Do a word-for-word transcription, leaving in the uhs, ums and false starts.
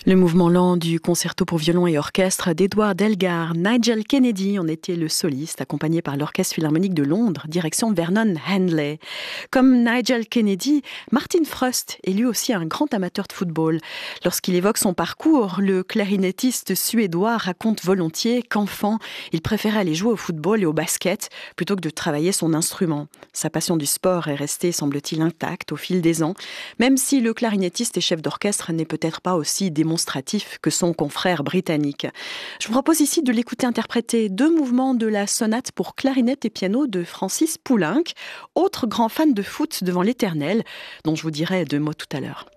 Le mouvement lent du concerto pour violon et orchestre d'Edward Elgar. Nigel Kennedy en était le soliste, accompagné par l'Orchestre Philharmonique de Londres, direction Vernon Handley. Comme Nigel Kennedy, Martin Fröst est lui aussi un grand amateur de football. Lorsqu'il évoque son parcours, le clarinettiste suédois raconte volontiers qu'enfant, il préférait aller jouer au football et au basket plutôt que de travailler son instrument. Sa passion du sport est restée, semble-t-il, intacte au fil des ans, même si le clarinettiste et chef d'orchestre n'est peut-être pas aussi démonstratif que son confrère britannique. Je vous propose ici de l'écouter interpréter deux mouvements de la sonate pour clarinette et piano de Francis Poulenc, autre grand fan de foot devant l'éternel, dont je vous dirai deux mots tout à l'heure.